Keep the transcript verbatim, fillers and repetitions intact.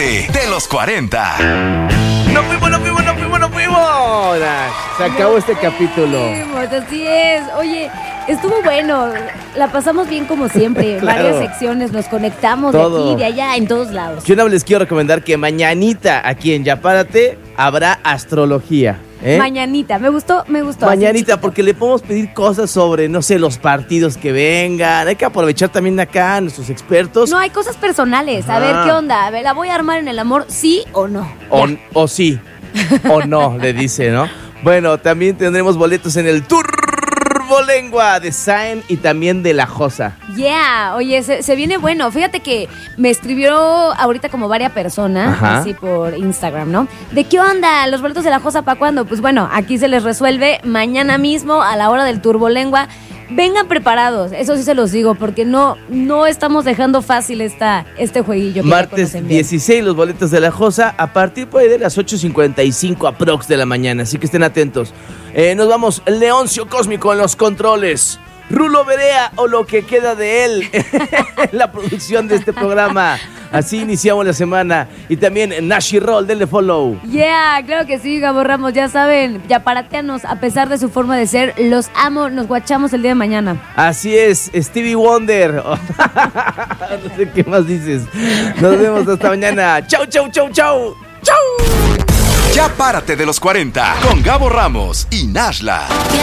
De los cuarenta. ¡No fuimos, no fuimos, no fuimos, no fuimos! Se acabó No este capítulo. fuimos, así es. Oye, estuvo bueno. La pasamos bien como siempre. Claro. Varias secciones, nos conectamos Todo. de aquí, de allá, en todos lados. Yo no les quiero recomendar que mañanita aquí en Ya Párate habrá astrología. ¿eh? Mañanita, me gustó, me gustó. así Mañanita, chiquito. porque le podemos pedir cosas sobre, no sé, los partidos que vengan. Hay que aprovechar también acá a nuestros expertos. No, hay cosas personales. A Ajá. ver, ¿qué onda? A ver, ¿la voy a armar en el amor, sí o no? O, Ya. o sí, o no, le dice, ¿no? Bueno, también tendremos boletos en el Turbolengua de Zayn y también de La Josa. Yeah, oye, se, se viene bueno. Fíjate que me escribió ahorita como varias personas, Ajá. así por Instagram, ¿no? ¿De qué onda? ¿Los boletos de La Josa para cuándo? Pues bueno, aquí se les resuelve mañana mismo a la hora del Turbolengua. Vengan preparados, eso sí se los digo, porque no, no estamos dejando fácil esta, este jueguillo que ya Martes conocen bien. dieciséis, los boletos de La Josa, a partir por ahí de las ocho cincuenta y cinco aprox de la mañana, así que estén atentos. Eh, nos vamos, Leoncio Cósmico en los controles, Rulo Berea o lo que queda de él en la producción de este programa. Así iniciamos la semana. Y también Nashi Roll, denle follow. Yeah, claro que sí, Gabo Ramos, ya saben, ya parateanos, a pesar de su forma de ser, los amo, nos guachamos el día de mañana. Así es, Stevie Wonder. No sé qué más dices. Nos vemos hasta mañana. Chau, chau, chau, chau. Chau. Ya Párate de los cuarenta con Gabo Ramos y Nashla.